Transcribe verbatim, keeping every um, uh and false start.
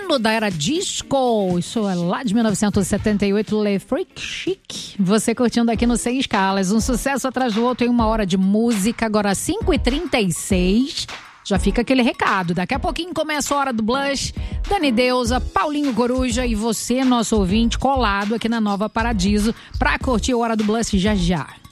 hino da era disco. Isso é lá de mil novecentos e setenta e oito, Le Freak Chic. Você curtindo aqui no Sem Escalas. Um sucesso atrás do outro em uma hora de música. Agora cinco e trinta e seis. Já fica aquele recado. Daqui a pouquinho começa a hora do Blush. Dani Deusa, Paulinho Coruja e você, nosso ouvinte, colado aqui na Nova Paradiso pra curtir a hora do Blush já já.